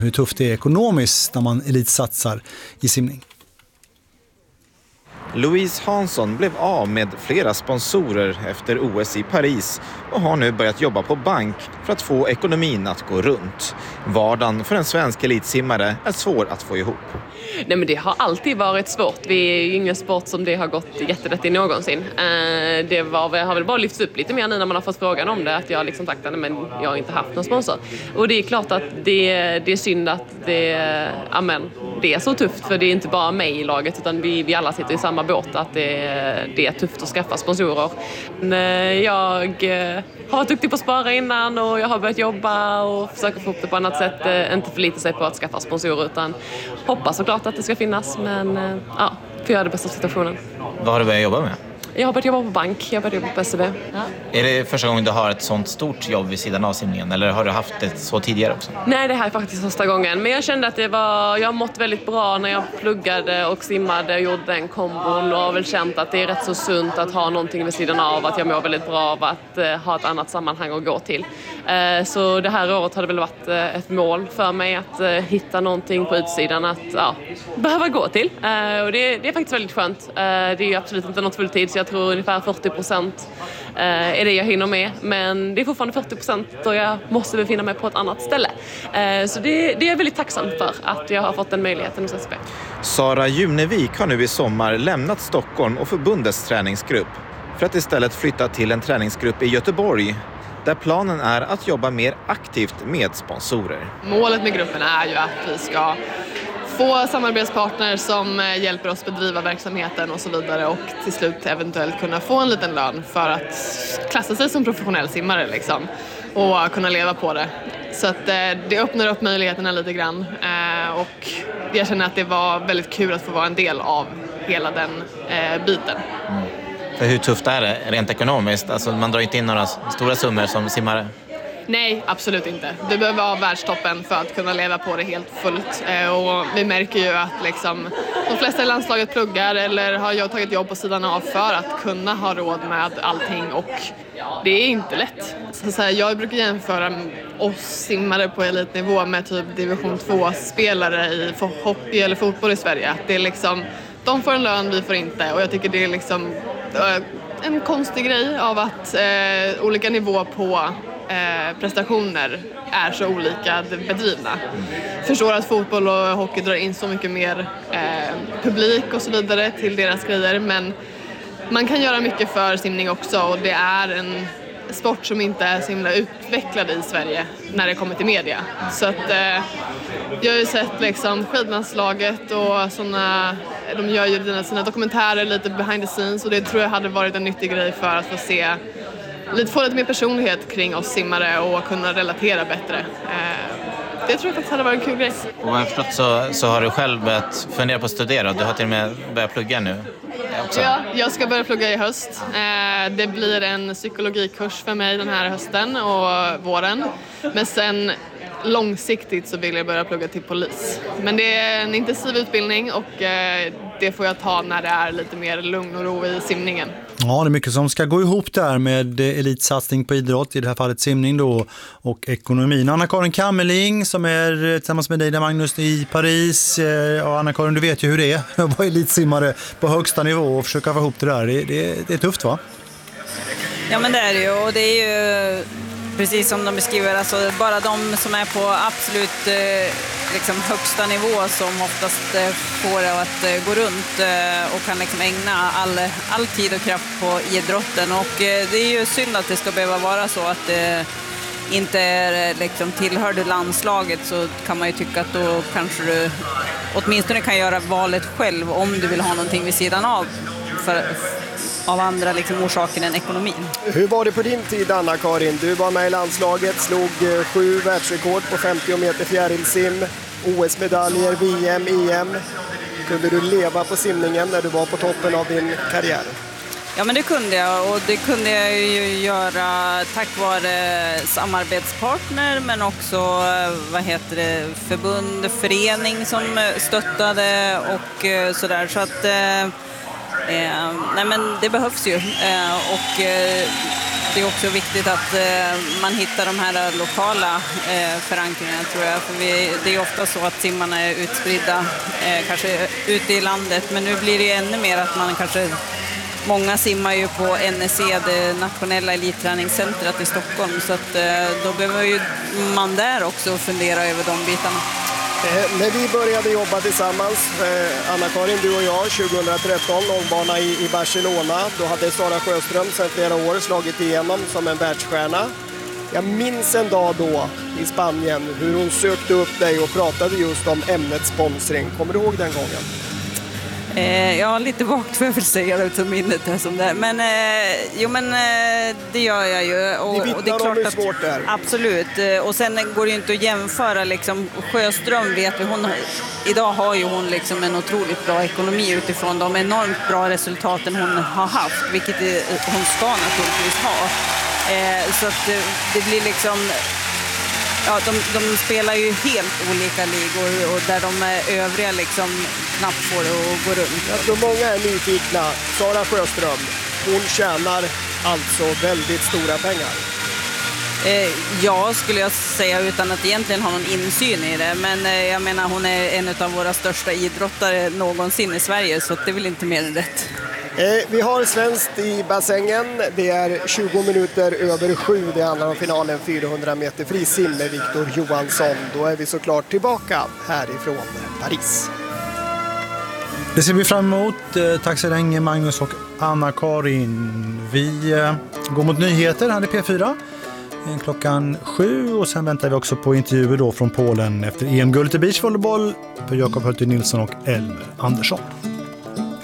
hur tufft det är ekonomiskt när man elitsatsar i simning. Louise Hansson blev av med flera sponsorer efter OS i Paris och har nu börjat jobba på bank för att få ekonomin att gå runt. Vardagen för en svensk elitsimmare är svår att få ihop. Nej, men det har alltid varit svårt. Vi är ju ingen sport som det har gått jättelätt i någonsin. Det har väl bara lyfts upp lite mer nu när man har fått frågan om det. Att jag liksom sagt att men jag har inte haft någon sponsor. Och det är klart att det är synd att det är så tufft. För det är inte bara mig i laget utan vi alla sitter i samma båt. Att det är tufft att skaffa sponsorer. Jag har varit duktig på att spara innan och jag har börjat jobba och försöka få upp det på annat sätt. Inte förlita sig på att skaffa sponsorer utan hoppas såklart att det ska finnas. Men för göra det bästa av situationen. Vad har du börjat jobba med? Jag har börjat jobba på bank, jag har börjat jobba på SEB. Ja. Är det första gången du har ett sånt stort jobb vid sidan av simningen eller har du haft det så tidigare också? Nej, det här är faktiskt första gången. Men jag kände att jag har mått väldigt bra när jag pluggade och simmade och gjorde den kombon och har väl känt att det är rätt så sunt att ha någonting vid sidan av, att jag mår väldigt bra av att ha ett annat sammanhang att gå till. Så det här året har det väl varit ett mål för mig att hitta någonting på utsidan att behöva gå till. Och det är faktiskt väldigt skönt. Det är absolut inte något fulltid så jag tror ungefär 40% är det jag hinner med. Men det är fortfarande 40% då jag måste befinna mig på ett annat ställe. Så det är jag väldigt tacksam för att jag har fått den möjligheten hos SB. Sara Junevik har nu i sommar lämnat Stockholm och förbundets träningsgrupp för att istället flytta till en träningsgrupp i Göteborg där planen är att jobba mer aktivt med sponsorer. Målet med gruppen är ju att vi ska få samarbetspartner som hjälper oss bedriva verksamheten och så vidare och till slut eventuellt kunna få en liten lön för att klassa sig som professionell simmare liksom, och kunna leva på det. Så att det öppnar upp möjligheterna lite grann och jag känner att det var väldigt kul att få vara en del av hela den biten. Mm. För hur tufft är det rent ekonomiskt? Alltså man drar inte in några stora summor som simmare. Nej, absolut inte. Du behöver ha världstoppen för att kunna leva på det helt fullt. Och vi märker ju att liksom, de flesta i landslaget pluggar eller har tagit jobb på sidan av för att kunna ha råd med allting. Och det är inte lätt. Så här, jag brukar jämföra oss simmare på elitnivå med typ division 2-spelare i hockey eller fotboll i Sverige. Det är liksom, de får en lön, vi får inte. Och jag tycker det är liksom en konstig grej av att olika nivå på prestationer är så olika bedrivna. Förstår att fotboll och hockey drar in så mycket mer publik och så vidare till deras grejer, men man kan göra mycket för simning också och det är en sport som inte är så himla utvecklad i Sverige när det kommer till media. Så att jag har ju sett liksom skidlandslaget och såna, de gör ju sina dokumentärer lite behind the scenes och det tror jag hade varit en nyttig grej för att få lite mer personlighet kring oss simmare och kunna relatera bättre. Det tror jag faktiskt hade varit en kul grej. Och vad jag förstått så har du själv börjat fundera på att studera. Du har till och med börjat plugga nu. Ja, jag ska börja plugga i höst. Det blir en psykologikurs för mig den här hösten och våren. Men sen långsiktigt så vill jag börja plugga till polis. Men det är en intensiv utbildning och det får jag ta när det är lite mer lugn och ro i simningen. Ja, det är mycket som ska gå ihop där med elitsatsning på idrott, i det här fallet simning då, och ekonomin. Anna-Karin Kammerling som är tillsammans med dig där, Magnus, i Paris. Ja, Anna-Karin, du vet ju hur det är att vara elitsimmare på högsta nivå och försöka få ihop det där. Det är tufft, va? Ja, men det är det ju, och det är ju precis som de beskriver, alltså bara de som är på absolut liksom högsta nivå som oftast får det att gå runt och kan liksom ägna all tid och kraft på idrotten. Och det är ju synd att det ska behöva vara så att det inte är liksom, tillhör du landslaget så kan man ju tycka att då kanske du åtminstone kan göra valet själv om du vill ha någonting vid sidan av av andra liksom orsaker än ekonomin. Hur var det på din tid, Anna-Karin? Du var med i landslaget, slog 7 världsrekord på 50 meter fjärilsim, OS-medaljer, VM, EM. Kunde du leva på simningen när du var på toppen av din karriär? Ja, men det kunde jag, och det kunde jag ju göra tack vare samarbetspartner men också förbund, förening som stöttade och sådär, så att nej, men det behövs ju och det är också viktigt att man hittar de här lokala förankringarna, tror jag. För det är ofta så att simmarna är utspridda kanske ute i landet, men nu blir det ju ännu mer att man kanske... Många simmar ju på NSC, det nationella elitträningscentret i Stockholm, så att då behöver ju man där också fundera över de bitarna. När vi började jobba tillsammans, Anna-Karin, du och jag, 2013, långbana i Barcelona, då hade Sara Sjöström sedan flera år slagit igenom som en världsstjärna. Jag minns en dag då i Spanien hur hon sökte upp dig och pratade just om ämnet sponsring. Kommer du ihåg den gången? Ja, lite vagt får jag väl säga det som minnet här som det. Men det gör jag ju. Och det är klart att svårt där. Absolut. Och sen går det ju inte att jämföra liksom. Sjöström vet vi, idag har ju hon liksom en otroligt bra ekonomi utifrån de enormt bra resultaten hon har haft, vilket hon ska naturligtvis ha. Så att det blir liksom... Ja, de spelar ju helt olika ligor och där de övriga liksom knappt får det att gå runt. Jag tror många är nyfikna. Sara Sjöström, hon tjänar alltså väldigt stora pengar. Ja, skulle jag säga, utan att egentligen ha någon insyn i det. Men jag menar, hon är en av våra största idrottare någonsin i Sverige, så det är väl inte mer än rätt. Vi har svenskt i bassängen. Det är 20 minuter över 7. Det handlar om finalen 400 meter frisim med Viktor Johansson. Då är vi såklart tillbaka härifrån Paris. Det ser vi fram emot. Tack så länge Magnus och Anna-Karin. Vi går mot nyheter här i P4 klockan 7 och sen väntar vi också på intervjuer då från Polen efter EM-guld i beachvolleyboll för Jakob Hölter Nilsson och Elmer Andersson.